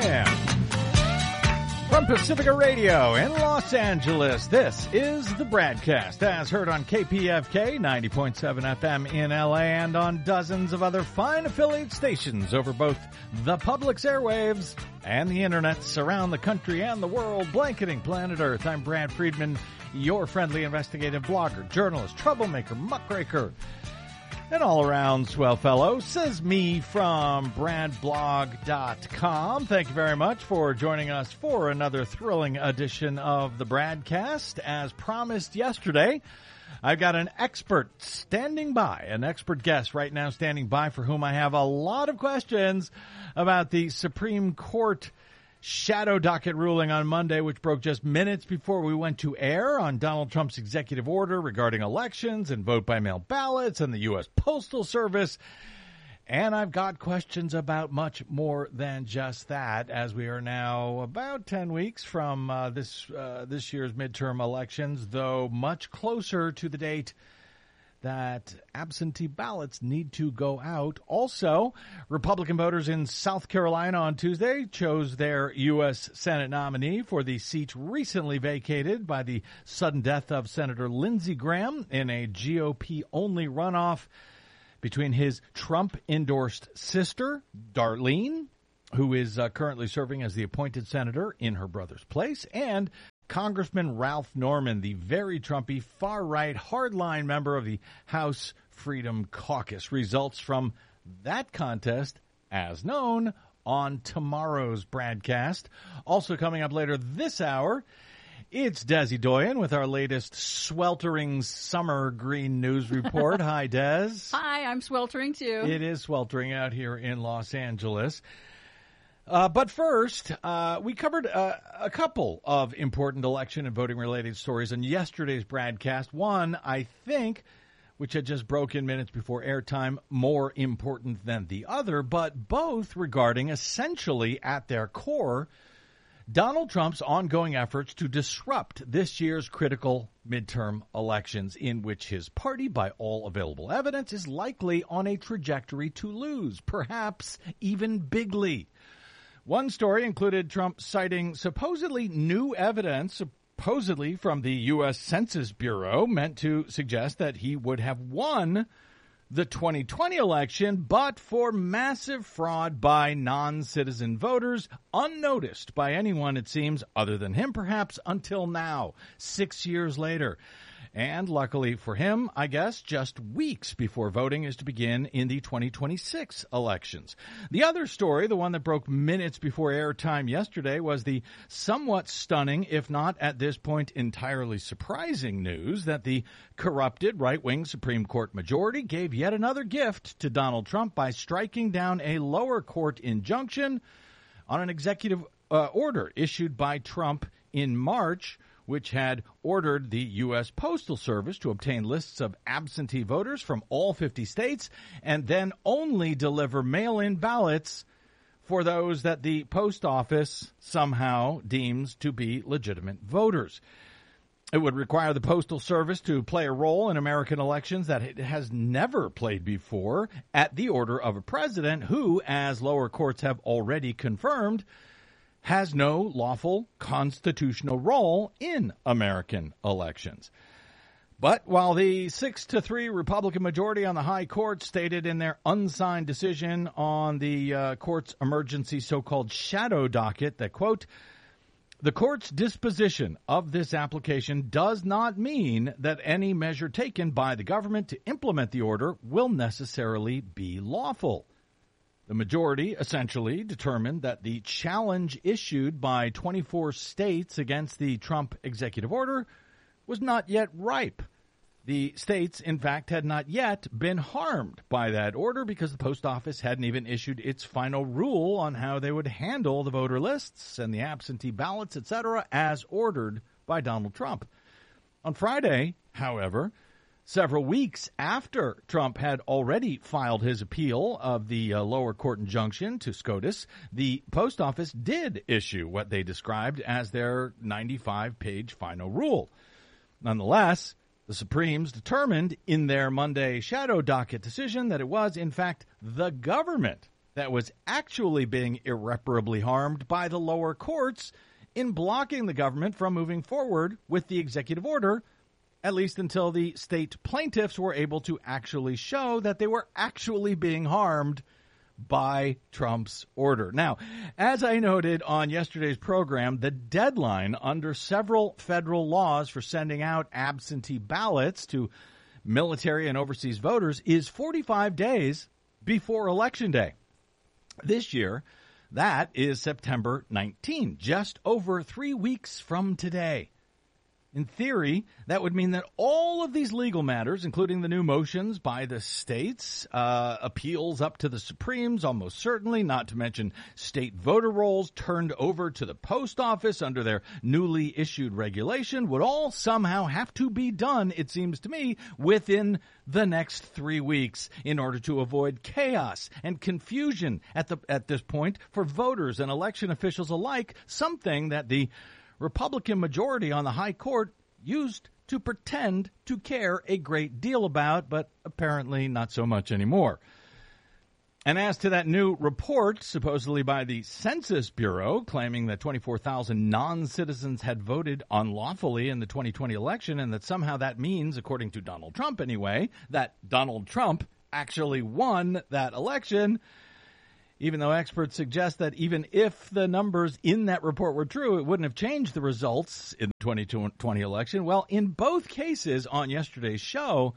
a.m. From Pacifica Radio in Los Angeles, this is the BradCast, as heard on KPFK 90.7 FM in LA and on dozens of other fine affiliate stations over both the public's airwaves and the internets around the country and the world, blanketing planet Earth. I'm Brad Friedman, your friendly investigative blogger, journalist, troublemaker, muckraker, and all-around swell fellow, says me from bradblog.com. Thank you very much for joining us for another thrilling edition of the BradCast. As promised yesterday, I've got an expert standing by, an expert guest right now standing by, for whom I have a lot of questions about the Supreme Court shadow docket ruling on Monday, which broke just minutes before we went to air, on Donald Trump's executive order regarding elections and vote-by-mail ballots and the U.S. Postal Service. And I've got questions about much more than just that, as we are now about 10 weeks from this year's midterm elections, though much closer to the date that absentee ballots need to go out. Also, Republican voters in South Carolina on Tuesday chose their U.S. Senate nominee for the seat recently vacated by the sudden death of Senator Lindsey Graham in a GOP-only runoff between his Trump-endorsed sister, Darlene, who is currently serving as the appointed senator in her brother's place, and Congressman Ralph Norman, the very Trumpy, far-right, hardline member of the House Freedom Caucus. Results from that contest, as known, on tomorrow's BradCast. Also coming up later this hour, it's Desi Doyen with our latest sweltering summer green news report. Hi, Des. Hi, I'm sweltering too. It is sweltering out here in Los Angeles. But first, we covered a couple of important election and voting-related stories in yesterday's BradCast. One, I think, which had just broken minutes before airtime, more important than the other, but both regarding, essentially at their core, Donald Trump's ongoing efforts to disrupt this year's critical midterm elections, in which his party, by all available evidence, is likely on a trajectory to lose, perhaps even bigly. One story included Trump citing supposedly new evidence, supposedly from the U.S. Census Bureau, meant to suggest that he would have won the 2020 election, but for massive fraud by non-citizen voters, unnoticed by anyone, it seems, other than him, perhaps, until now, 6 years later. And luckily for him, I guess, just weeks before voting is to begin in the 2026 elections. The other story, the one that broke minutes before airtime yesterday, was the somewhat stunning, if not at this point entirely surprising news that the corrupted right-wing Supreme Court majority gave yet another gift to Donald Trump by striking down a lower court injunction on an executive order issued by Trump in March, which had ordered the U.S. Postal Service to obtain lists of absentee voters from all 50 states and then only deliver mail-in ballots for those that the post office somehow deems to be legitimate voters. It would require the Postal Service to play a role in American elections that it has never played before, at the order of a president who, as lower courts have already confirmed, has no lawful constitutional role in American elections. But while the 6-3 Republican majority on the high court stated in their unsigned decision on the court's emergency so-called shadow docket that, quote, the court's disposition of this application does not mean that any measure taken by the government to implement the order will necessarily be lawful. The majority essentially determined that the challenge issued by 24 states against the Trump executive order was not yet ripe. The states, in fact, had not yet been harmed by that order because the post office hadn't even issued its final rule on how they would handle the voter lists and the absentee ballots, etc., as ordered by Donald Trump. On Friday, however, several weeks after Trump had already filed his appeal of the lower court injunction to SCOTUS, the post office did issue what they described as their 95-page final rule. Nonetheless, the Supremes determined in their Monday shadow docket decision that it was, in fact, the government that was actually being irreparably harmed by the lower courts in blocking the government from moving forward with the executive order, at least until the state plaintiffs were able to actually show that they were actually being harmed by Trump's order. Now, as I noted on yesterday's program, the deadline under several federal laws for sending out absentee ballots to military and overseas voters is 45 days before Election Day. This year, that is September 19, just over 3 weeks from today. In theory, that would mean that all of these legal matters, including the new motions by the states, appeals up to the Supremes, almost certainly, not to mention state voter rolls turned over to the post office under their newly issued regulation, would all somehow have to be done, it seems to me, within the next 3 weeks in order to avoid chaos and confusion at this point for voters and election officials alike, something that the Republican majority on the high court used to pretend to care a great deal about, but apparently not so much anymore. And as to that new report, supposedly by the Census Bureau, claiming that 24,000 non-citizens had voted unlawfully in the 2020 election, and that somehow that means, according to Donald Trump anyway, that Donald Trump actually won that election, even though experts suggest that even if the numbers in that report were true, it wouldn't have changed the results in the 2020 election. Well, in both cases on yesterday's show,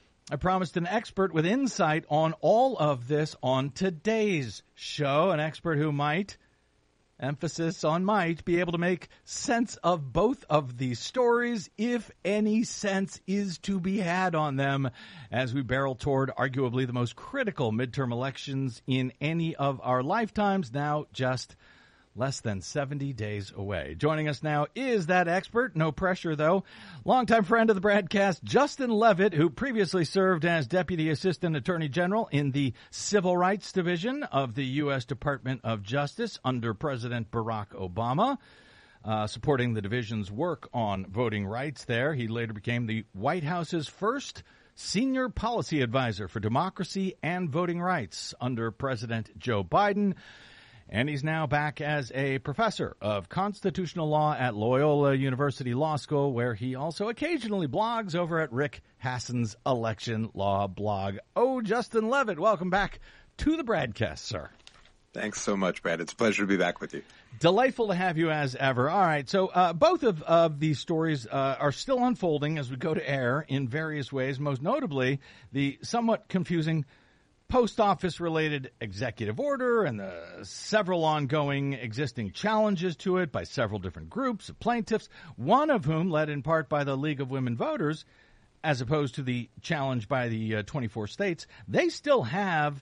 I promised an expert with insight on all of this on today's show, an expert who might, emphasis on might, be able to make sense of both of these stories, if any sense is to be had on them, as we barrel toward arguably the most critical midterm elections in any of our lifetimes, now just less than 70 days away. Joining us now is that expert, no pressure though, longtime friend of the broadcast, Justin Levitt, who previously served as Deputy Assistant Attorney General in the Civil Rights Division of the U.S. Department of Justice under President Barack Obama, supporting the division's work on voting rights there. He later became the White House's first Senior Policy Advisor for Democracy and Voting Rights under President Joe Biden. And he's now back as a professor of constitutional law at Loyola University Law School, where he also occasionally blogs over at Rick Hassen's Election Law blog. Oh, Justin Levitt, welcome back to the broadcast, sir. Thanks so much, Brad. It's a pleasure to be back with you. Delightful to have you as ever. All right, so both of these stories are still unfolding as we go to air in various ways, most notably the somewhat confusing post office-related executive order and the several ongoing existing challenges to it by several different groups of plaintiffs, one of whom led in part by the League of Women Voters, as opposed to the challenge by the 24 states. They still have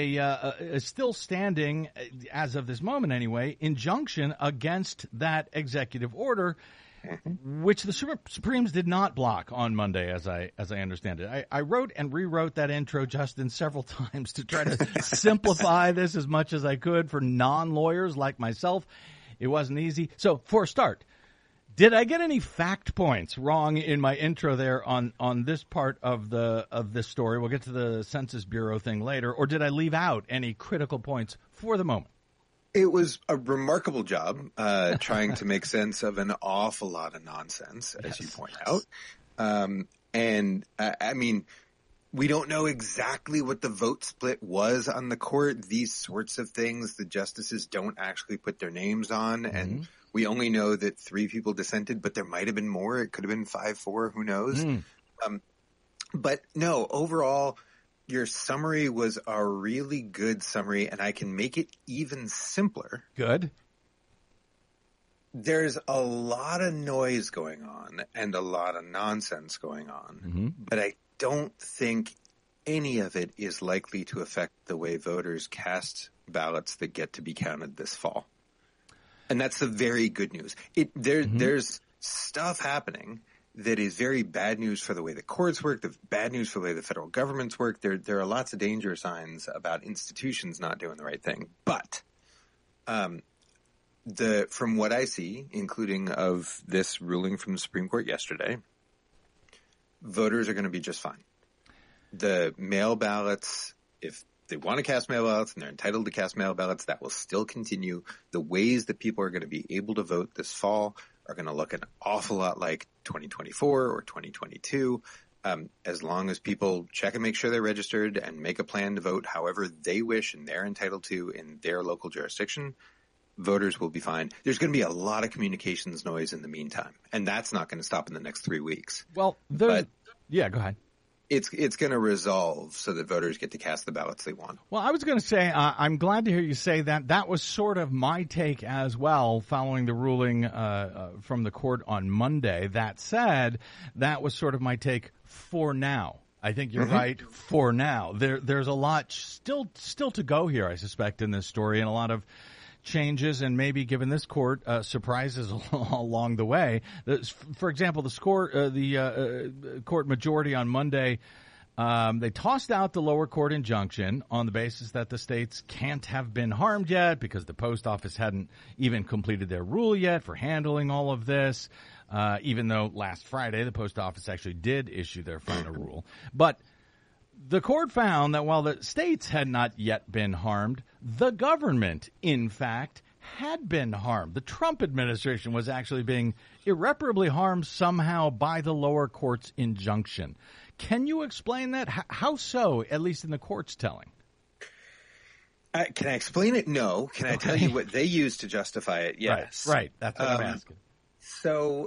a still standing, as of this moment anyway, injunction against that executive order, which the Supremes did not block on Monday, as I understand it. I wrote and rewrote that intro, Justin, several times to try to simplify this as much as I could for non-lawyers like myself. It wasn't easy. So, for a start, did I get any fact points wrong in my intro there on this part of this story? We'll get to the Census Bureau thing later. Or did I leave out any critical points for the moment? It was a remarkable job trying to make sense of an awful lot of nonsense, as you point out. I mean, we don't know exactly what the vote split was on the court. These sorts of things, the justices don't actually put their names on. Mm-hmm. And we only know that 3 people dissented, but there might have been more. It could have been 5-4. Who knows? But no, overall, your summary was a really good summary, and I can make it even simpler. Good. There's a lot of noise going on and a lot of nonsense going on, but I don't think any of it is likely to affect the way voters cast ballots that get to be counted this fall. And that's the very good news. There's stuff happening that is very bad news for the way the courts work, the bad news for the way the federal governments work. There are lots of danger signs about institutions not doing the right thing. But from what I see, including of this ruling from the Supreme Court yesterday, voters are going to be just fine. The mail ballots, if they want to cast mail ballots and they're entitled to cast mail ballots, that will still continue. The ways that people are going to be able to vote this fall are going to look an awful lot like 2024 or 2022. As long as people check and make sure they're registered and make a plan to vote however they wish and they're entitled to in their local jurisdiction, voters will be fine. There's going to be a lot of communications noise in the meantime, and that's not going to stop in the next 3 weeks. Well, yeah, go ahead. It's going to resolve so that voters get to cast the ballots they want. Well, I was going to say, I'm glad to hear you say that. That was sort of my take as well, following the ruling from the court on Monday. That said, that was sort of my take for now. I think you're right for now. There's a lot still to go here, I suspect, in this story, and a lot of changes and maybe, given this court, surprises along the way. For example, the court majority on Monday, they tossed out the lower court injunction on the basis that the states can't have been harmed yet because the post office hadn't even completed their rule yet for handling all of this, even though last Friday the post office actually did issue their final rule. But the court found that while the states had not yet been harmed, the government, in fact, had been harmed. The Trump administration was actually being irreparably harmed somehow by the lower court's injunction. Can you explain that? How so, at least in the court's telling? Can I explain it? No. Can I tell you what they used to justify it? Yes. Right. That's what I'm asking. So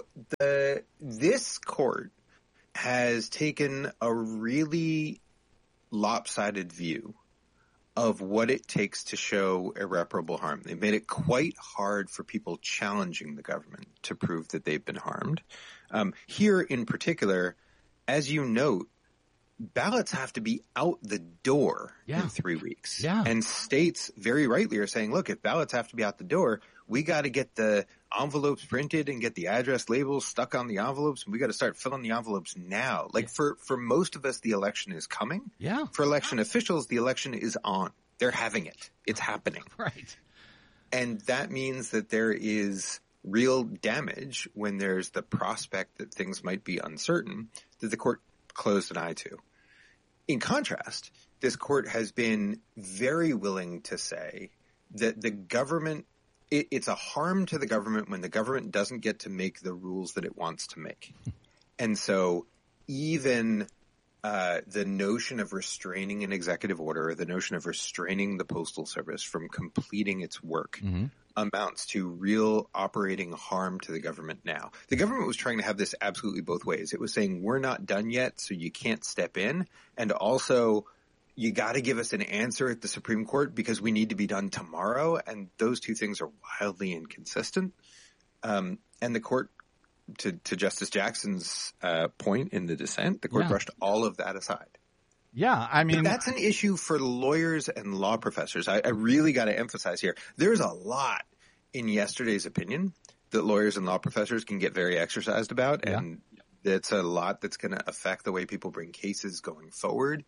this court has taken a really lopsided view of what it takes to show irreparable harm. They made it quite hard for people challenging the government to prove that they've been harmed. Here in particular, as you note, ballots have to be out the door in 3 weeks. Yeah. And states very rightly are saying, look, if ballots have to be out the door, we got to get the envelopes printed and get the address labels stuck on the envelopes, and we got to start filling the envelopes now. Like for most of us, the election is coming. Yeah. For election officials, the election is on. They're having it. It's happening. Right. And that means that there is real damage when there's the prospect that things might be uncertain that the court closed an eye to. In contrast, this court has been very willing to say that the government, it's a harm to the government when the government doesn't get to make the rules that it wants to make. And so even the notion of restraining an executive order, or the notion of restraining the Postal Service from completing its work amounts to real operating harm to the government now. The government was trying to have this absolutely both ways. It was saying, we're not done yet, so you can't step in. And also, you got to give us an answer at the Supreme Court because we need to be done tomorrow. And those two things are wildly inconsistent. And the court, to Justice Jackson's point in the dissent, the court brushed all of that aside. Yeah, I mean, but that's an issue for lawyers and law professors. I really got to emphasize here. There's a lot in yesterday's opinion that lawyers and law professors can get very exercised about, and it's a lot that's going to affect the way people bring cases going forward.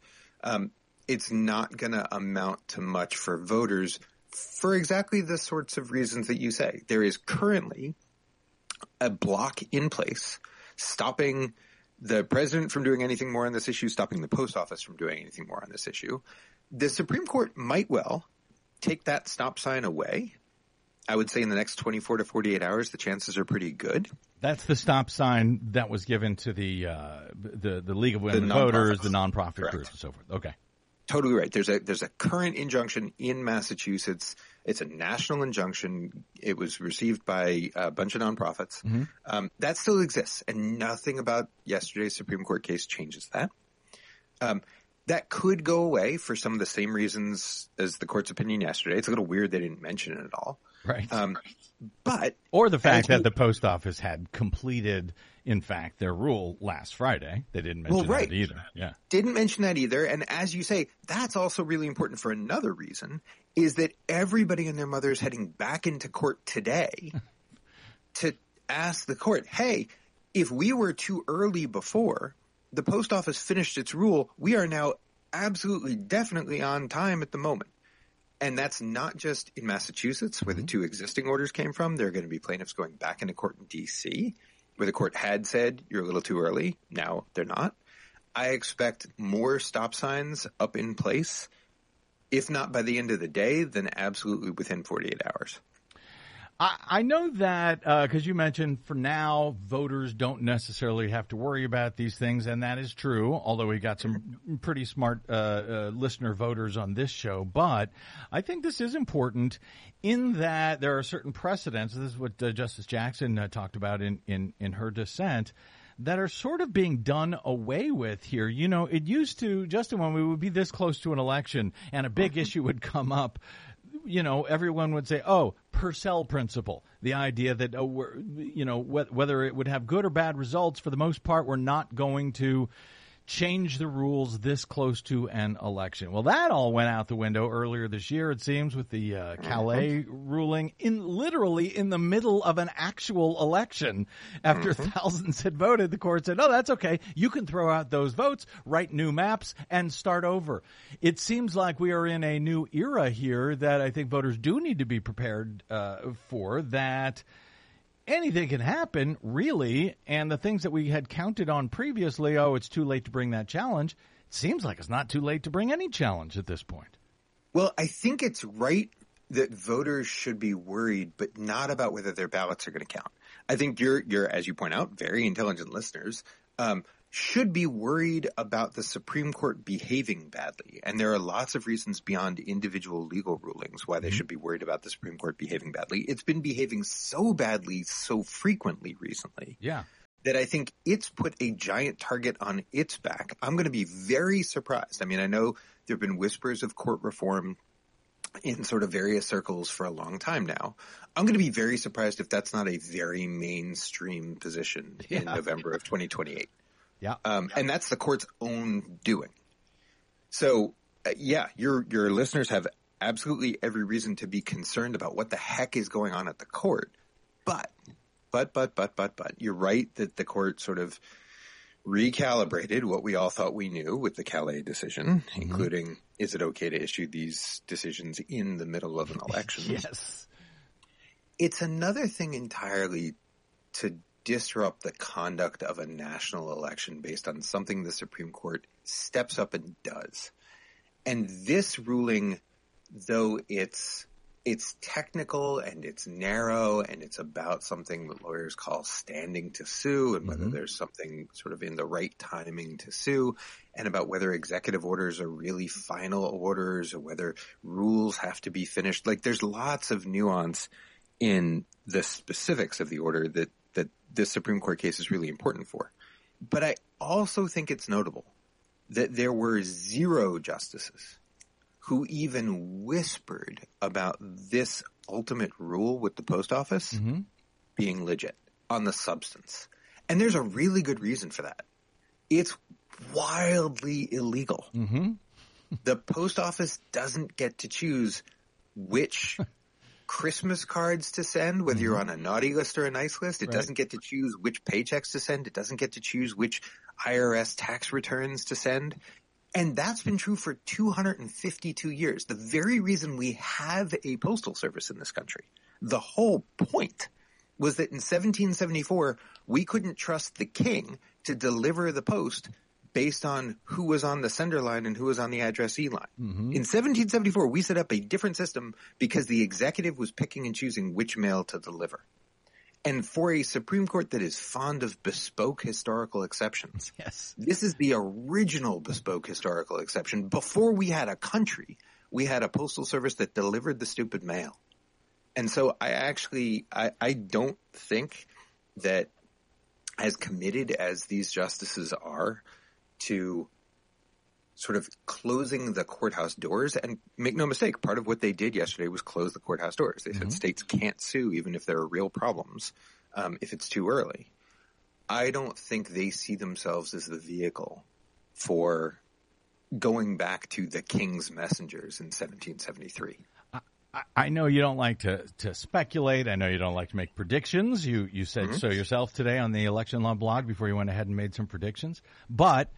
It's not going to amount to much for voters for exactly the sorts of reasons that you say. There is currently a block in place stopping the president from doing anything more on this issue, stopping the post office from doing anything more on this issue. The Supreme Court might well take that stop sign away. I would say in the next 24 to 48 hours, the chances are pretty good. That's the stop sign that was given to the League of Women Voters, the nonprofit groups, and so forth. Okay. Totally right. There's a current injunction in Massachusetts. It's a national injunction. It was received by a bunch of nonprofits. That still exists, and nothing about yesterday's Supreme Court case changes that. That could go away for some of the same reasons as the court's opinion yesterday. It's a little weird they didn't mention it at all. Right. But or the fact that the post office had completed, in fact, their rule last Friday. They didn't mention that either. Yeah. Didn't mention that either. And as you say, that's also really important for another reason, is that everybody and their mother is heading back into court today to ask the court, hey, if we were too early before the post office finished its rule, we are now absolutely definitely on time at the moment. And that's not just in Massachusetts, where the two existing orders came from. There are going to be plaintiffs going back into court in D.C., where the court had said you're a little too early. Now they're not. I expect more stop signs up in place If not by the end of the day, then absolutely within 48 hours. I know that because you mentioned for now voters don't necessarily have to worry about these things, and that is true, although we got some pretty smart listener voters on this show. But I think this is important in that there are certain precedents. This is what Justice Jackson talked about in her dissent, that are sort of being done away with here. You know, it used to, Justin, when we would be this close to an election and a big issue would come up, you know, everyone would say, oh, Purcell principle, the idea that, whether it would have good or bad results, for the most part, we're not going to change the rules this close to an election. Well, that all went out the window earlier this year, it seems, with the Calais ruling literally in the middle of an actual election. After thousands had voted, the court said, oh, that's okay. You can throw out those votes, write new maps, and start over. It seems like we are in a new era here that I think voters do need to be prepared for, that anything can happen, really, and the things that we had counted on previously, oh, it's too late to bring that challenge, it seems like it's not too late to bring any challenge at this point. Well, I think it's right that voters should be worried, but not about whether their ballots are going to count. I think you're, as you point out, very intelligent listeners, should be worried about the Supreme Court behaving badly. And there are lots of reasons beyond individual legal rulings why they should be worried about the Supreme Court behaving badly. It's been behaving so badly so frequently recently that I think it's put a giant target on its back. I'm going to be very surprised. I mean, I know there have been whispers of court reform in sort of various circles for a long time now. I'm going to be very surprised if that's not a very mainstream position in November of 2028. Yeah. And that's the court's own doing. So, your listeners have absolutely every reason to be concerned about what the heck is going on at the court. But, you're right that the court sort of recalibrated what we all thought we knew with the Calais decision, including, is it okay to issue these decisions in the middle of an election? Yes. It's another thing entirely to disrupt the conduct of a national election based on something the Supreme Court steps up and does. And this ruling, though it's technical and it's narrow and it's about something that lawyers call standing to sue and whether there's something sort of in the right timing to sue, and about whether executive orders are really final orders or whether rules have to be finished. Like, there's lots of nuance in the specifics of the order that this Supreme Court case is really important for. But I also think it's notable that there were 0 justices who even whispered about this ultimate rule with the post office being legit on the substance. And there's a really good reason for that. It's wildly illegal. The post office doesn't get to choose which Christmas cards to send, whether you're on a naughty list or a nice list. It doesn't get to choose which paychecks to send. It doesn't get to choose which IRS tax returns to send. And that's been true for 252 years. The very reason we have a postal service in this country, the whole point was that in 1774, we couldn't trust the king to deliver the post based on who was on the sender line and who was on the addressee line. In 1774, we set up a different system because the executive was picking and choosing which mail to deliver. And for a Supreme Court that is fond of bespoke historical exceptions, this is the original bespoke historical exception. Before we had a country, we had a postal service that delivered the stupid mail. And so I don't think that, as committed as these justices are to sort of closing the courthouse doors, and make no mistake, part of what they did yesterday was close the courthouse doors. They said states can't sue even if there are real problems if it's too early. I don't think they see themselves as the vehicle for going back to the king's messengers in 1773. I know you don't like to speculate. I know you don't like to make predictions. You said so yourself today on the Election Law blog before you went ahead and made some predictions. But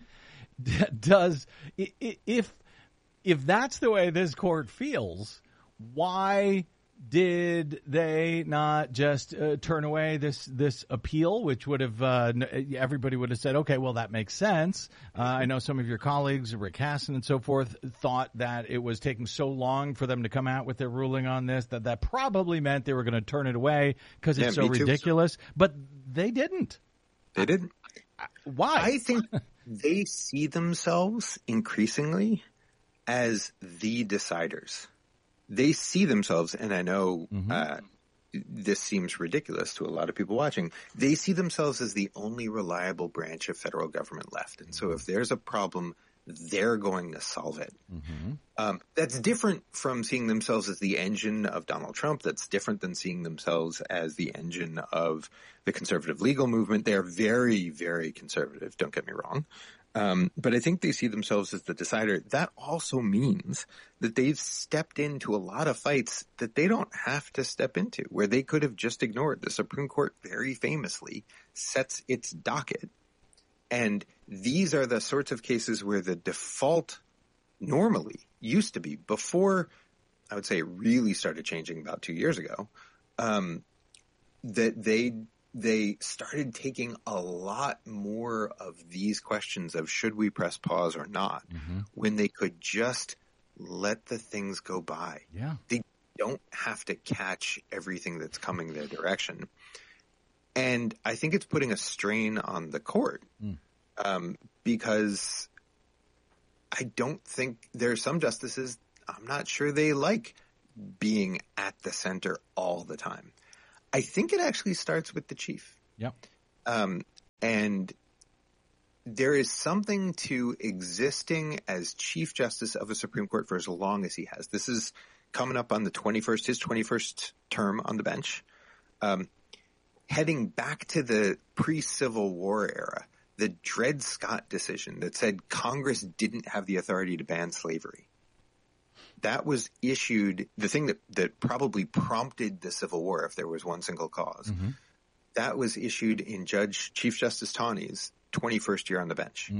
if that's the way this court feels, why Did they not just turn away this appeal, which would have everybody would have said, okay, well, that makes sense. I know some of your colleagues, Rick Hasson and so forth, thought that it was taking so long for them to come out with their ruling on this that probably meant they were going to turn it away because it's so ridiculous. But they didn't. They didn't. Why? I think they see themselves increasingly as the deciders. They see themselves, and I know this seems ridiculous to a lot of people watching, they see themselves as the only reliable branch of federal government left. And so if there's a problem, they're going to solve it. That's different from seeing themselves as the engine of Donald Trump. That's different than seeing themselves as the engine of the conservative legal movement. They're very, very conservative, don't get me wrong. But I think they see themselves as the decider. That also means that they've stepped into a lot of fights that they don't have to step into, where they could have just ignored. The Supreme Court very famously sets its docket. And these are the sorts of cases where the default normally used to be, before I would say it really started changing about 2 years ago, that they started taking a lot more of these questions of should we press pause or not when they could just let the things go by. Yeah. They don't have to catch everything that's coming their direction. And I think it's putting a strain on the court because I don't think there are some justices, I'm not sure they like being at the center all the time. I think it actually starts with the chief. Yep. And there is something to existing as Chief Justice of the Supreme Court for as long as he has. This is coming up on his 21st term on the bench. Heading back to the pre-Civil War era, the Dred Scott decision that said Congress didn't have the authority to ban slavery. That was issued, the thing that probably prompted the Civil War, if there was one single cause, that was issued in Chief Justice Taney's 21st year on the bench.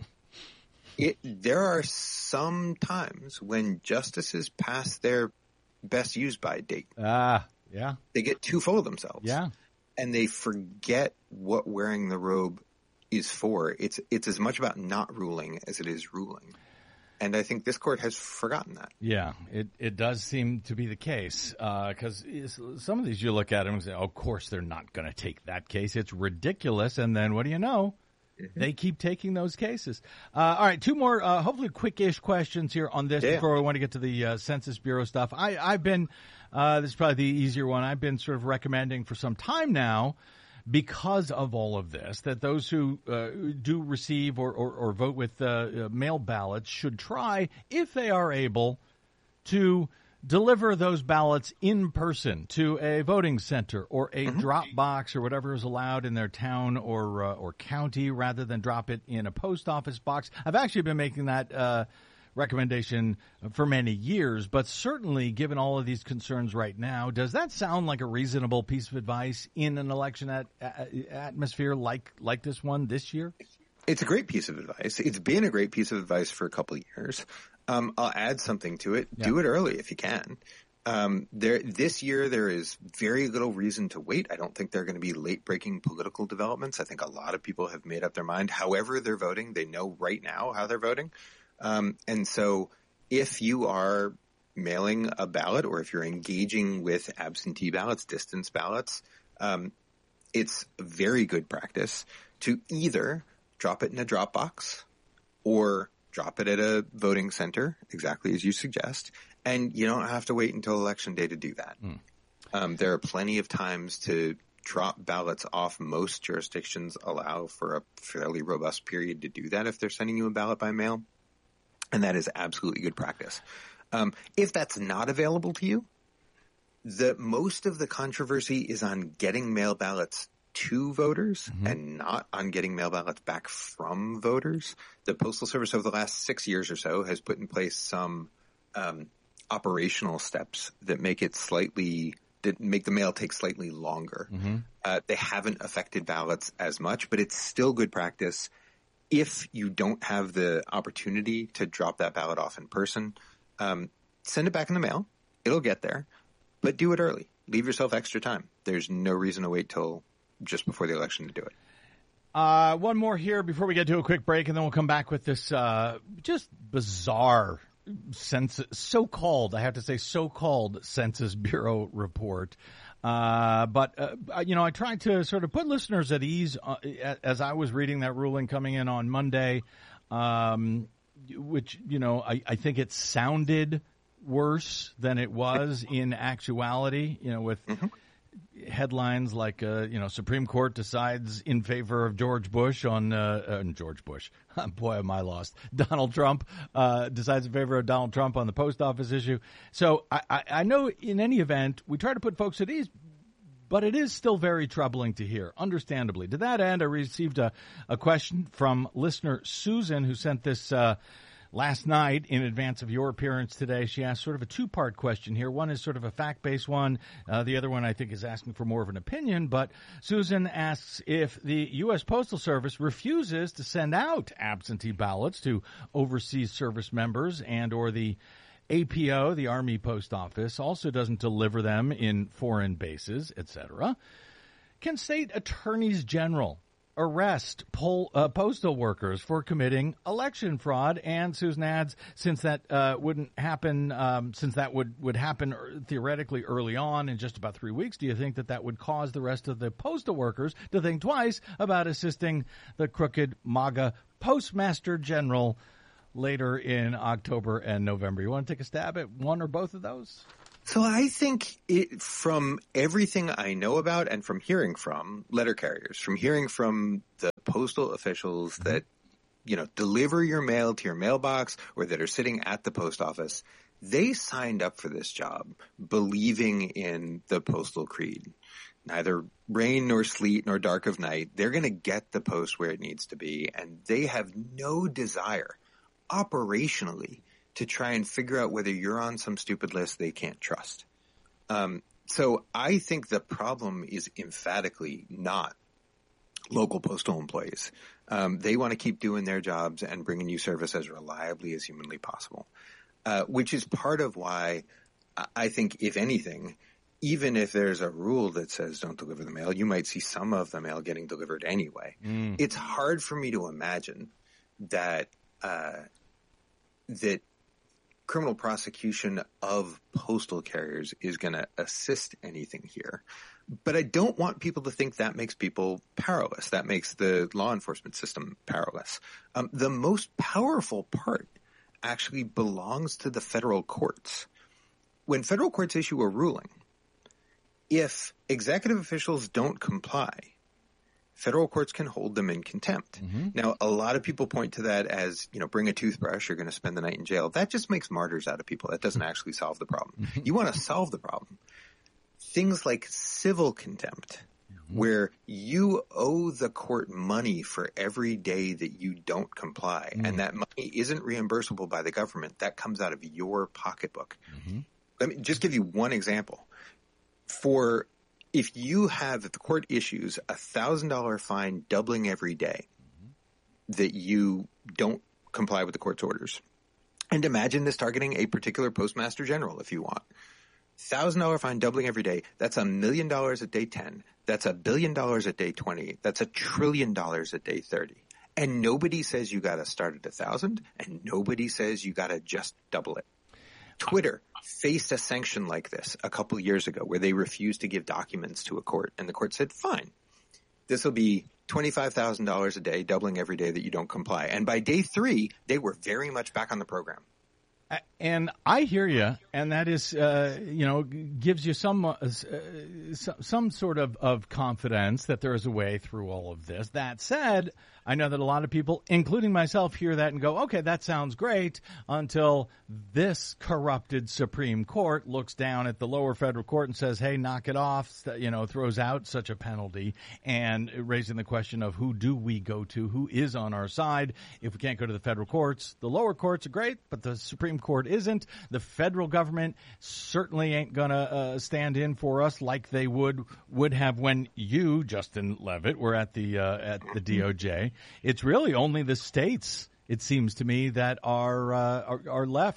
There are some times when justices pass their best use by date. Yeah. They get too full of themselves. Yeah. And they forget what wearing the robe is for. It's as much about not ruling as it is ruling. And I think this court has forgotten that. Yeah, it does seem to be the case because some of these you look at them and say, oh, of course they're not going to take that case. It's ridiculous. And then what do you know? They keep taking those cases. All right, two more hopefully quick-ish questions here on this before we want to get to the Census Bureau stuff. I've been this is probably the easier one. I've been sort of recommending for some time now, because of all of this, that those who do receive or vote with mail ballots should try, if they are able, to deliver those ballots in person to a voting center or a drop box or whatever is allowed in their town or county, rather than drop it in a post office box. I've actually been making that recommendation for many years, but certainly given all of these concerns right now, does that sound like a reasonable piece of advice in an election atmosphere like this one this year? It's a great piece of advice. It's been a great piece of advice for a couple of years. I'll add something to it. Yeah. Do it early if you can. This year there is very little reason to wait. I don't think there are going to be late-breaking political developments. I think a lot of people have made up their mind. However they're voting, they know right now how they're voting. And so if you are mailing a ballot or if you're engaging with absentee ballots, distance ballots, it's very good practice to either drop it in a drop box or drop it at a voting center, exactly as you suggest. And you don't have to wait until Election Day to do that. There are plenty of times to drop ballots off. Most jurisdictions allow for a fairly robust period to do that if they're sending you a ballot by mail. And that is absolutely good practice. If that's not available to you, most of the controversy is on getting mail ballots to voters and not on getting mail ballots back from voters. The Postal Service over the last 6 years or so has put in place some operational steps that make the mail take slightly longer. They haven't affected ballots as much, but it's still good practice. If you don't have the opportunity to drop that ballot off in person, send it back in the mail. It'll get there. but do it early. Leave yourself extra time. There's no reason to wait till just before the election to do it. One more here before we get to a quick break, and then we'll come back with this just bizarre so-called Census Bureau report. But I tried to sort of put listeners at ease as I was reading that ruling coming in on Monday, which, I think it sounded worse than it was in actuality, with headlines like, Supreme Court decides in favor of George Bush on George Bush. Boy, am I lost. Donald Trump decides in favor of Donald Trump on the post office issue. So I know in any event, we try to put folks at ease, but it is still very troubling to hear, understandably. To that end, I received a question from listener Susan, who sent this last night in advance of your appearance today. She asked sort of a two-part question here. One is sort of a fact-based one. The other one, I think, is asking for more of an opinion. But Susan asks if the U.S. Postal Service refuses to send out absentee ballots to overseas service members and or the APO, the Army Post Office, also doesn't deliver them in foreign bases, etc. Can state attorneys general arrest postal workers for committing election fraud? And Susan adds, since that wouldn't happen, since that would happen theoretically early on in just about 3 weeks, do you think that would cause the rest of the postal workers to think twice about assisting the crooked MAGA Postmaster General later in October and November? You want to take a stab at one or both of those? So I think from everything I know about and from hearing from letter carriers, from hearing from the postal officials that, deliver your mail to your mailbox or that are sitting at the post office, they signed up for this job believing in the postal creed. Neither rain nor sleet nor dark of night, they're going to get the post where it needs to be, and they have no desire operationally to try and figure out whether you're on some stupid list they can't trust. So I think the problem is emphatically not local postal employees. They want to keep doing their jobs and bringing you service as reliably as humanly possible, which is part of why I think, if anything, even if there's a rule that says don't deliver the mail, you might see some of the mail getting delivered anyway. It's hard for me to imagine that that criminal prosecution of postal carriers is going to assist anything here. But I don't want people to think that makes people powerless. That makes the law enforcement system powerless. The most powerful part actually belongs to the federal courts. When federal courts issue a ruling, if executive officials don't comply, federal courts can hold them in contempt. Now, a lot of people point to that as, bring a toothbrush, you're going to spend the night in jail. That just makes martyrs out of people. That doesn't actually solve the problem. You want to solve the problem. Things like civil contempt, where you owe the court money for every day that you don't comply, and that money isn't reimbursable by the government. That comes out of your pocketbook. Let me just give you one example. If the court issues a $1,000 fine doubling every day that you don't comply with the court's orders, and imagine this targeting a particular postmaster general if you want. $1,000 fine doubling every day, that's $1 million at day 10. That's $1 billion at day 20. That's $1 trillion at day 30. And nobody says you got to start at 1,000, and nobody says you got to just double it. Twitter faced a sanction like this a couple of years ago where they refused to give documents to a court, and the court said, fine, this will be $25,000 a day, doubling every day that you don't comply. And by day 3, they were very much back on the program. And I hear you, and that is, gives you some sort of confidence that there is a way through all of this. That said, I know that a lot of people, including myself, hear that and go, okay, that sounds great, until this corrupted Supreme Court looks down at the lower federal court and says, hey, knock it off, throws out such a penalty, and raising the question of who do we go to, who is on our side. If we can't go to the federal courts, the lower courts are great, but the Supreme Court isn't. The federal government certainly ain't going to stand in for us like they would have when you, Justin Levitt, were at the DOJ. It's really only the states, it seems to me, that are left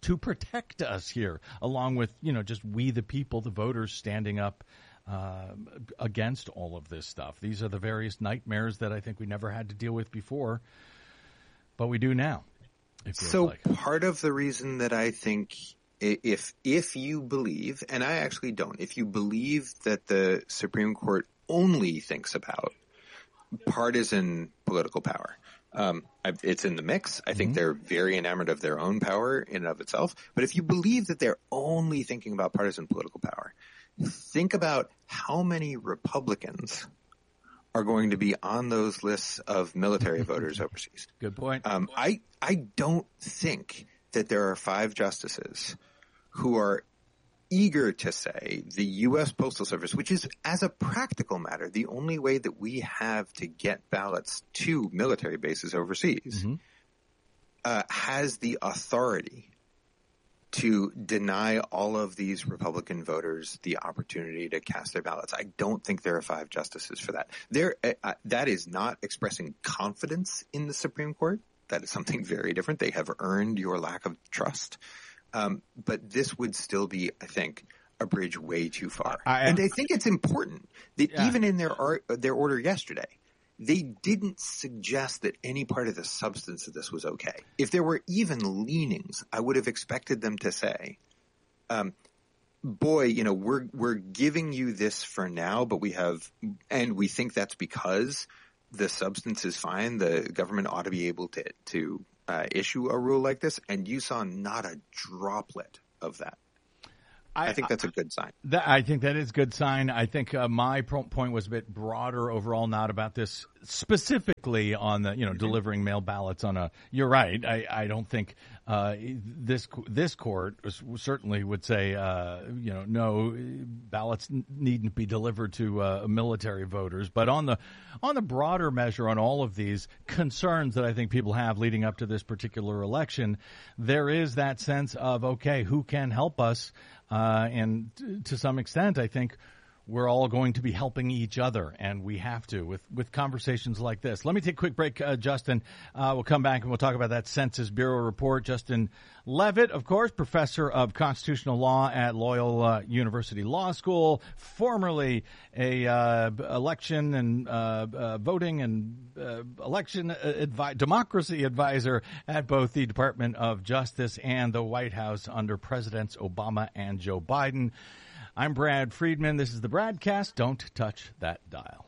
to protect us here, along with, just we the people, the voters, standing up against all of this stuff. These are the various nightmares that I think we never had to deal with before, but we do now. So part of the reason that I think if you believe, and I actually don't, if you believe that the Supreme Court only thinks about partisan political power, it's in the mix. I think they're very enamored of their own power in and of itself. But if you believe that they're only thinking about partisan political power, think about how many Republicans are going to be on those lists of military voters overseas. Good point. I don't think that there are 5 justices who are eager to say the U.S. Postal Service, which is, as a practical matter, the only way that we have to get ballots to military bases overseas, has the authority to deny all of these Republican voters the opportunity to cast their ballots. I don't think there are 5 justices for that. That is not expressing confidence in the Supreme Court. That is something very different. They have earned your lack of trust. But this would still be, I think, a bridge way too far. And I think it's important that even in their order yesterday, they didn't suggest that any part of the substance of this was okay. If there were even leanings, I would have expected them to say, we're giving you this for now, but we think that's because the substance is fine. The government ought to be able to issue a rule like this. And you saw not a droplet of that. I think that's a good sign. I think that is a good sign. I think my point was a bit broader overall, not about this specifically on the, delivering mail ballots on a. You're right. I don't think this court certainly would say, no, ballots needn't be delivered to military voters. But on the broader measure, on all of these concerns that I think people have leading up to this particular election, there is that sense of, okay, who can help us? And to some extent, I think we're all going to be helping each other, and we have to with conversations like this. Let me take a quick break, Justin. We'll come back and we'll talk about that Census Bureau report. Justin Levitt, of course, professor of constitutional law at Loyola University Law School, formerly a election and voting and election democracy advisor at both the Department of Justice and the White House under Presidents Obama and Joe Biden. I'm Brad Friedman. This is the Bradcast. Don't touch that dial.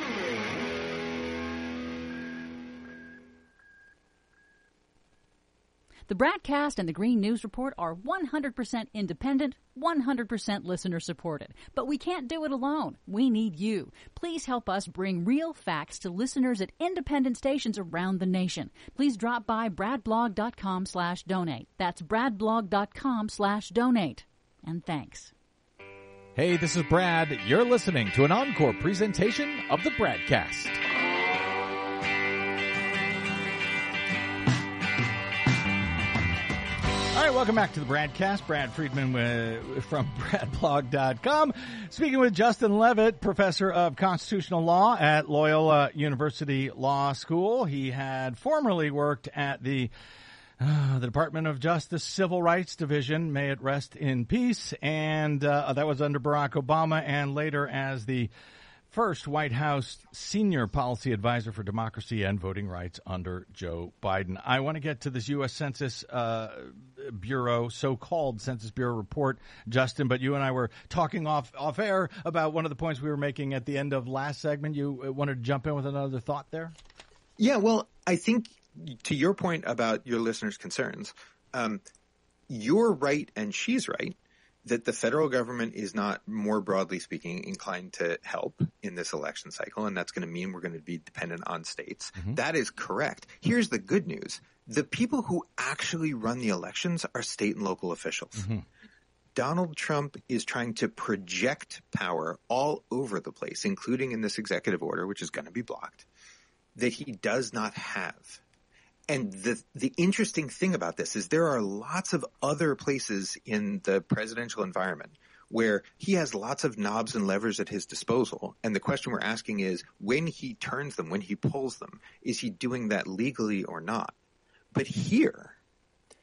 The Bradcast and the Green News Report are 100% independent, 100% listener supported. But we can't do it alone. We need you. Please help us bring real facts to listeners at independent stations around the nation. Please drop by bradblog.com/donate. That's bradblog.com/donate. And thanks. Hey, this is Brad. You're listening to an encore presentation of the Bradcast. All right, welcome back to the Bradcast. Brad Friedman from bradblog.com. Speaking with Justin Levitt, professor of constitutional law at Loyola University Law School. He had formerly worked at the Department of Justice Civil Rights Division, may it rest in peace, and that was under Barack Obama, and later as the first White House senior policy advisor for democracy and voting rights under Joe Biden. I want to get to this U.S. Census Bureau, so-called Census Bureau report, Justin, but you and I were talking off air about one of the points we were making at the end of last segment. You wanted to jump in with another thought there? Yeah, well, I think to your point about your listeners' concerns, you're right and she's right that the federal government is not, more broadly speaking, inclined to help in this election cycle, and that's going to mean we're going to be dependent on states. Mm-hmm. That is correct. Here's the good news. The people who actually run the elections are state and local officials. Mm-hmm. Donald Trump is trying to project power all over the place, including in this executive order, which is going to be blocked, that he does not have. And the interesting thing about this is there are lots of other places in the presidential environment where he has lots of knobs and levers at his disposal. And the question we're asking is, when he turns them, when he pulls them, is he doing that legally or not? But here,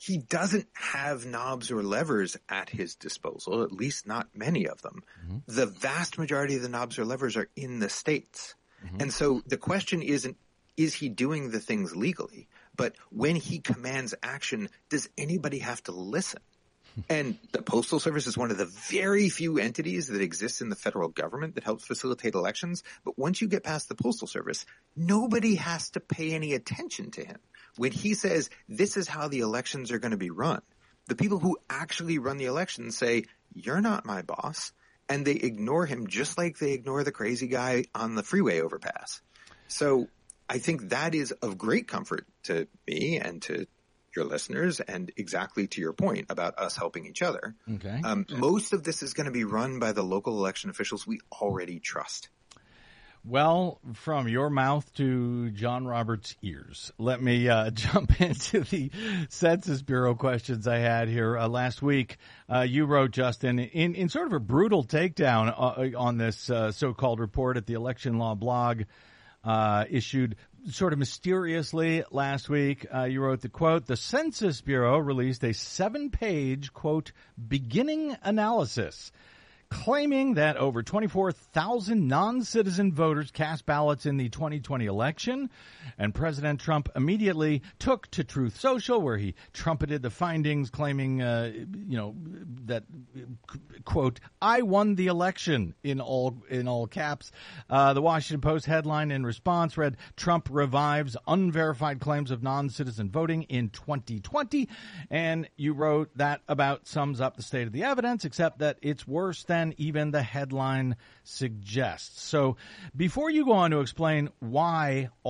he doesn't have knobs or levers at his disposal, at least not many of them. Mm-hmm. The vast majority of the knobs or levers are in the states. Mm-hmm. And so the question isn't, is he doing the things legally? But when he commands action, does anybody have to listen? And the Postal Service is one of the very few entities that exists in the federal government that helps facilitate elections. But once you get past the Postal Service, nobody has to pay any attention to him. When he says, this is how the elections are going to be run, the people who actually run the elections say, you're not my boss. And they ignore him just like they ignore the crazy guy on the freeway overpass. So I think that is of great comfort to me and to your listeners, and exactly to your point about us helping each other. Okay. Most of this is going to be run by the local election officials we already trust. Well, from your mouth to John Roberts' ears, let me jump into the Census Bureau questions I had here. Last week, you wrote, Justin, in sort of a brutal takedown on this so-called report at the Election Law blog, issued sort of mysteriously last week. You wrote the quote, the Census Bureau released a 7-page, quote, beginning analysis claiming that over 24,000 non-citizen voters cast ballots in the 2020 election, and President Trump immediately took to Truth Social, where he trumpeted the findings, claiming, that, quote, I won the election, in all caps. The Washington Post headline in response read, Trump revives unverified claims of non-citizen voting in 2020, and you wrote that about sums up the state of the evidence, except that it's worse than even the headline suggests. So before you go on to explain why